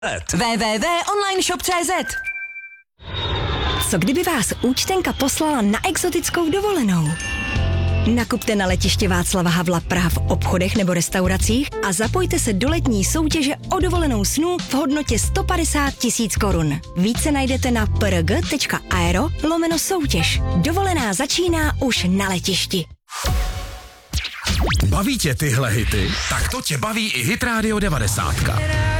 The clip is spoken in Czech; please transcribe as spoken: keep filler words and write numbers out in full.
w w w tečka online shop tečka cé zet. Co kdyby vás účtenka poslala na exotickou dovolenou? Nakupte na letiště Václava Havla Praha v obchodech nebo restauracích a zapojte se do letní soutěže o dovolenou snů v hodnotě sto padesát tisíc korun. Více najdete na prg tečka aero lomeno soutěž. Dovolená začíná už na letišti. Baví tě tyhle hity? Tak to tě baví i Hit Radio devadesát.